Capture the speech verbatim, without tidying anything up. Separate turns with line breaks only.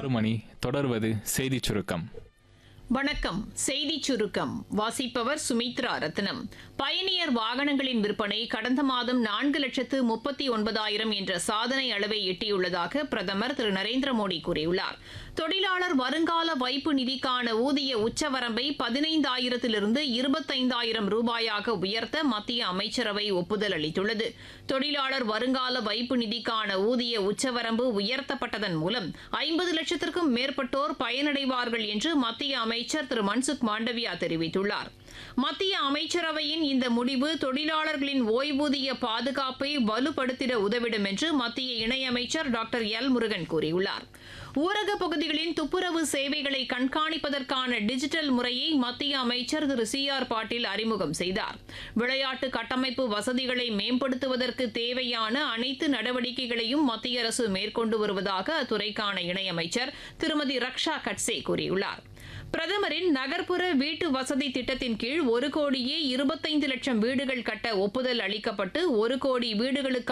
ஆறு மணி தொடர்வது செய்திச் சுருக்கம்.
வணக்கம். செய்திச் சுருக்கம் வாசிப்பவர் சுமித்ரா ரத்னம். பயணியர் வாகனங்களின் விற்பனை கடந்த மாதம் நான்கு லட்சத்து முப்பத்தி ஒன்பதாயிரம் என்ற சாதனை அளவை எட்டியுள்ளதாக பிரதமர் திரு நரேந்திர மோடி கூறியுள்ளார். தொழிலாளர் வருங்கால வைப்பு நிதிக்கான ஊதிய உச்சவரம்பை பதினைந்தாயிரத்திலிருந்து இருபத்தைந்தாயிரம் ரூபாயாக உயர்த்த மத்திய அமைச்சரவை ஒப்புதல் அளித்துள்ளது. தொழிலாளர் வருங்கால வைப்பு நிதிக்கான ஊதிய உச்சவரம்பு உயர்த்தப்பட்டதன் மூலம் ஐம்பது லட்சத்திற்கும் மேற்பட்டோர் பயனடைவார்கள் என்று மத்திய அமைச்சர் திரு மன்சுக் மாண்டவியா தெரிவித்துள்ளார். மத்திய அமைச்சரவையின் இந்த முடிவு தொழிலாளர்களின் ஓய்வூதிய பாதுகாப்பை வலுப்படுத்திட உதவிடும் என்று மத்திய இணையமைச்சர் டாக்டர் எல் முருகன் கூறியுள்ளார். ஊரக பகுதிகளின் துப்புரவு சேவைகளை கண்காணிப்பதற்கான டிஜிட்டல் முறையை மத்திய அமைச்சர் திரு சி ஆர் பாட்டீல் அறிமுகம் செய்தார். விளையாட்டு கட்டமைப்பு வசதிகளை மேம்படுத்துவதற்கு தேவையான அனைத்து நடவடிக்கைகளையும் மத்திய அரசு மேற்கொண்டு வருவதாக அத்துறைக்கான இணையமைச்சர் திருமதி ரக்ஷா கட்சே கூறியுள்ளார். பிரதமரின் நகர்ப்புற வீட்டு வசதி திட்டத்தின் கீழ் ஒரு கோடியே இருபத்தைந்து லட்சம் வீடுகள் கட்ட ஒப்புதல் அளிக்கப்பட்டு ஒரு கோடி வீடுகளுக்கு